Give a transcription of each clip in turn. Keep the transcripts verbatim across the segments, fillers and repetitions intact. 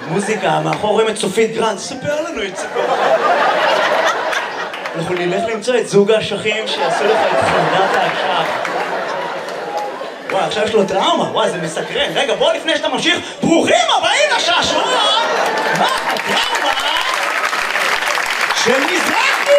מוזיקה, מאחור רואים את סופית גרנד, ספר לנו את סיפור. אנחנו נלך למצוא את זוג האשכים שיעשו לך את חרדת האשך. וואי, עכשיו יש לו טראומה, וואי, זה מסקרן. רגע, בוא לפני שאתה ממשיך, ברוכים הבאים לשעשועון! מה הטראומה של מזרחי?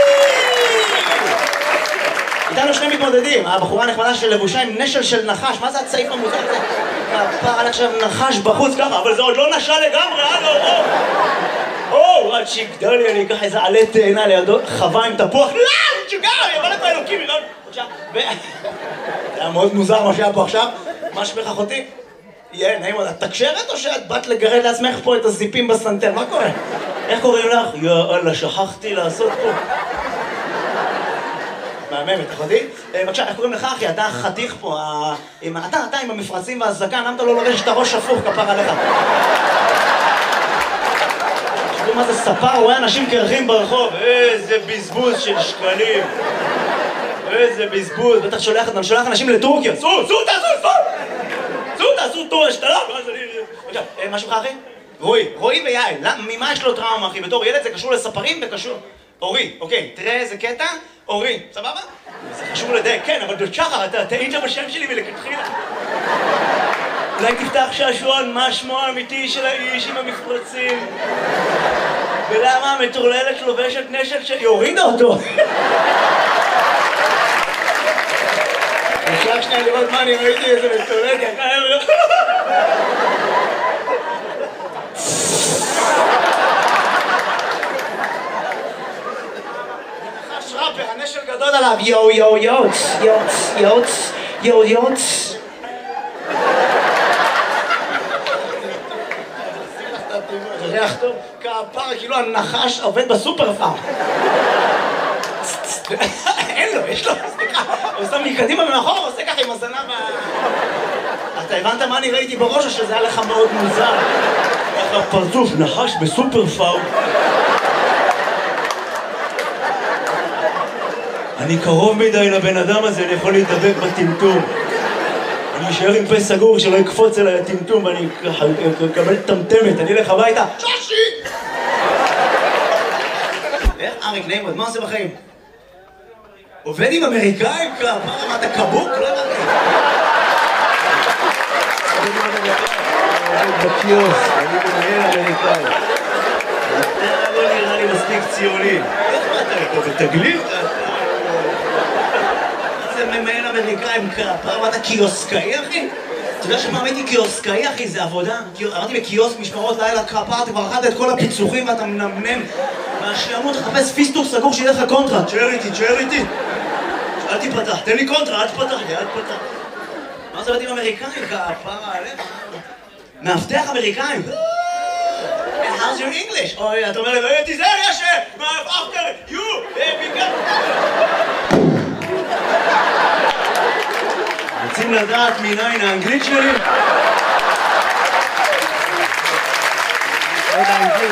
איתנו שני מתמודדים, הבחורה הנחמדה של לבושה עם נשל של נחש, מה זה הצעיף המוזר הזה? הפער עליך עכשיו נחש בחוץ ככה, אבל זה עוד לא נשל לגמרי, הלו, או! או, עד שיגדל לי, אני אקח איזה עלה תאנה לידו, חווה עם תפוח, לא, שוגר, יבוא לפה אלוקים, ירון, בבקשה, ו... זה היה מאוד מוזר מה שהיה פה עכשיו, מה שמך אחותי? יהיה, נעים, את תקשרת או שאת באת לגרד לעצמך פה את הזיפים בסנטר, מה קורה? איך קוראים לך? יאללה, שכחתי לעשות פה. מהממת, אחותי? בבקשה, איך קוראים לך אחי? אתה חתיך פה, אתה, אתה עם המפרצים והזקן, למה אתה לא לובש את הראש הפוך כפר עליך? תראו מה זה ספר, רואה אנשים קרחים ברחוב, איזה בזבוז של שקלים. איזה בזבוז, בטח שולח, אתה שולח אנשים לטורקיה, סו, סו, תעשו, סו! סו, תעשו טור השתלה, ואז אני... בבקשה, מה שלך אחי? רועי, רועי ויעל, ממה יש לו טראומה אחי? בתור ילד זה קשור לספרים וקשור... אורי, אוקיי, תראה איזה קטע, אורי, סבבה? זה חשוב לדייק, כן, אבל שחר, אתה טעית בשם שלי מלכתחילה. אולי תפתח שעשועון, מה שמו האמיתי של האיש עם המפרצים? ולמה המטורללת לובשת נשק שהיא הורידה אותו? אפשר שנייה לראות מה אני ראיתי איזה מטורללת, יקר לא... ראפר, הנשל גדול עליו, יו יו יוץ, יוץ, יוץ, יו יוץ. זה ריח טוב, כפרה, כאילו הנחש עובד בסופר פארם. אין לו, יש לו, סליחה, הוא שם מקדימה ומאחור, עושה ככה עם הזנב ה... אתה הבנת מה אני ראיתי בראש או שזה היה לך מאוד מוזר? ככה פרצוף, נחש בסופר פארם. אני קרוב מדי לבן אדם הזה, אני יכול להתדבק בטמטום. אני אשאר עם פה סגור שלא יקפוץ אליי הטמטום ואני אקבל טמטמת, אני אלך הביתה. שושי! איך אריק נעימות, מה עושה בחיים? עובד עם אמריקאים? מה אמרת, קבוק? לא אמרתי. בקיוס, אני מנהל אמריקאי. אתה לא נראה לי מספיק ציוני. איך מה אתה בתגלית? זה ממהל אמריקאים כפר, מה אתה קיוסקאי אחי? אתה יודע שמה הייתי קיוסקאי אחי? זה עבודה? אמרתי בקיוסק משמרות לילה כפר, אתה כבר אחת את כל הפיצוחים ואתה מנמנם מהשלמות לחפש פיסטוק סגור שיהיה לך קונטרה. תשאר איתי, תשאר איתי. אל תיפתח, תן לי קונטרה, אל תפתח לי, אל תפתח. מה זה בתים אמריקאים כפר עליך? מאבטח אמריקאים. How's your English? אוי, אתה אומר לי, לא הייתי זה, יש, after you, ביקר. רוצים לדעת מניין האנגלית שלי? עוד האנגלית.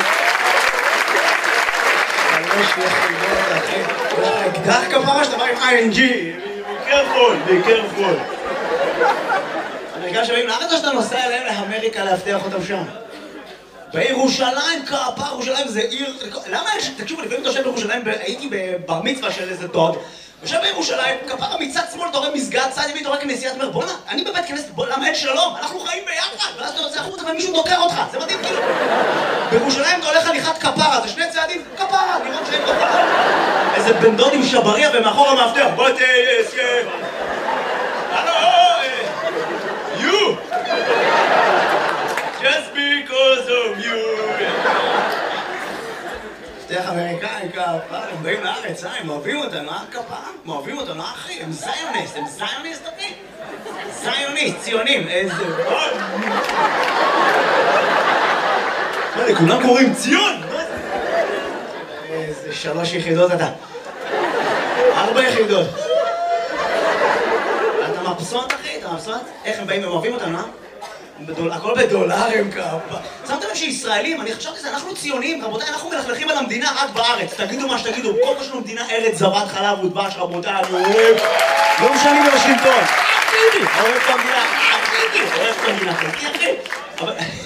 יש לי חלבון, אחי. יש לך אקדח כפרה שאתה בא עם איי אן ג'י. be careful, be careful. אמריקאים שבאים לארץ או שאתה נוסע אליהם לאמריקה להבטיח אותם שם? בירושלים, כפר, ירושלים זה עיר... למה יש... תקשיבו, לפעמים אתה יושב בירושלים, הייתי בבר מצווה של איזה דוד, יושב בירושלים, כפר מצד שמאל, אתה רואה מסגד, צד ימין, אתה רואה כנסייה, אתה אומר, בוא'נה, אני בבית כנסת, למה אין שלום? אנחנו חיים ביחד, ואז אתה יוצא החוצה ומישהו דוקר אותך, זה מדהים כאילו. בירושלים אתה הולך הליכת כפרה, זה שני צעדים, כפרה, לראות שהם כפרה. איזה בן דוד עם שבריה ומאחור המאבטח, בוא תהיה... הלו, you! Just because of you! שתיך אמריקאים כפרה, הם באים לארץ, אה? הם אוהבים אותנו, אה? כפרה? הם אוהבים אותנו, אה אחי? הם זיוניסט, הם זיוניסט אחי? זיוניסט, ציונים, איזה... מה, לכולם קוראים ציון? מה זה? איזה שלוש יחידות אתה. ארבע יחידות. אתה מבסוט אחי? אתה מבסוט? איך הם באים, הם אוהבים אותנו, אה? הכל בדולרים כפה. שמתם שישראלים, אני חשבתי שזה, אנחנו ציונים, רבותיי, אנחנו מלכלכים על המדינה רק בארץ. תגידו מה שתגידו, כל מה שלנו מדינה ארץ זבת חלב ודבש, רבותיי, אני אוהב. לא משנים בשלטון. אוהב את המדינה, אוהב את המדינה, חלקי אחי.